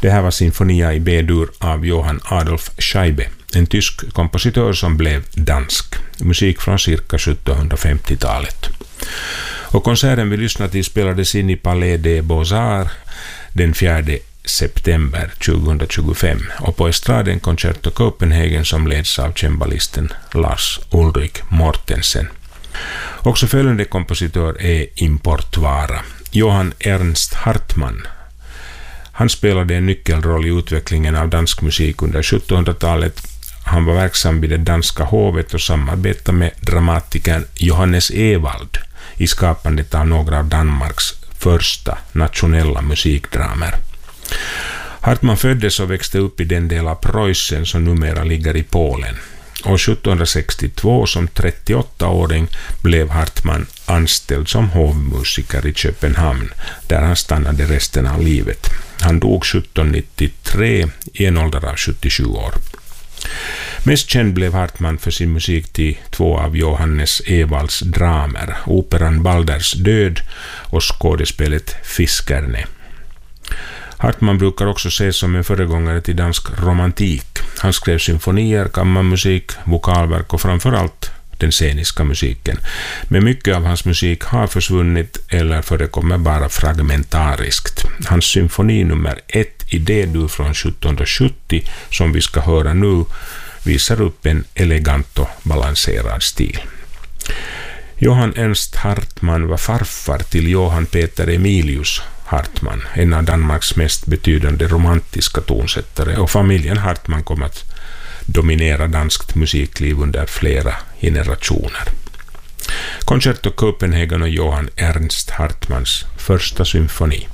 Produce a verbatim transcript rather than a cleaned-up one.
Det här var Sinfonia i B-dur av Johann Adolf Scheibe, en tysk kompositör som blev dansk. Musik från cirka sjuttonhundrafemtiotalet. Och konserten vi lyssnade till spelades in i Palais des Beaux-Arts den fjärde september tjugohundratjugofem och på estraden Concerto Copenhagen som leds av cembalisten Lars Ulrik Mortensen. Också följande kompositör är importvara, Johann Ernst Hartmann. Han spelade en nyckelroll i utvecklingen av dansk musik under sjuttonhundratalet. Han var verksam vid det danska hovet och samarbetade med dramatikern Johannes Ewald i skapandet av några av Danmarks första nationella musikdramer. Hartmann föddes och växte upp i den del av Preussen som numera ligger i Polen. År sjuttonhundrasextiotvå som trettioåttaåring blev Hartmann anställd som hovmusiker i Köpenhamn, där han stannade resten av livet. Han dog sjuttonhundranittiotre i en ålder av sjuttiosju år. Mest känd blev Hartmann för sin musik till två av Johannes Ewalds dramer, operan Balders död och skådespelet Fiskerne. Hartmann brukar också ses som en föregångare till dansk romantik. Han skrev symfonier, kammarmusik, vokalverk och framförallt den sceniska musiken. Men mycket av hans musik har försvunnit eller förekommer bara fragmentariskt. Hans symfoni nummer ett i D-dur från sjuttonhundrasjuttio som vi ska höra nu visar upp en elegant och balanserad stil. Johann Ernst Hartmann var farfar till Johann Peter Emilius Hartmann, en av Danmarks mest betydande romantiska tonsättare, och familjen Hartmann kom att dominera danskt musikliv under flera generationer. Concerto Copenhagen och Johann Ernst Hartmanns första symfoni.